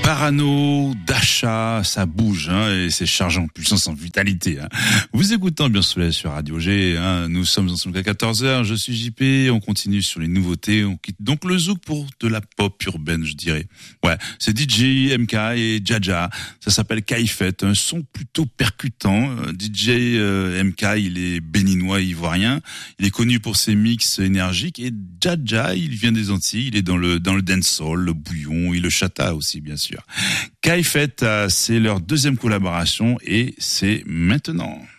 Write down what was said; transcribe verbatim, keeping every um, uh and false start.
Parano, d'achat, ça bouge, hein, et c'est chargé en puissance, en vitalité. Hein. Vous écoutez Ambiance Soleil sur Radio G, hein, nous sommes ensemble à quatorze heures, je suis J P, on continue sur les nouveautés, on quitte donc le zouk pour de la pop urbaine, je dirais. Ouais, c'est D J, M K et Jaja, ça s'appelle Kaifet, un son plutôt percutant. D J euh, M K, il est béninois, ivoirien, il est connu pour ses mix énergiques, et Jaja, il vient des Antilles, il est dans le dans le dancehall, le bouillon et le chata aussi, bien sûr. Kaifet, c'est leur deuxième collaboration et c'est maintenant.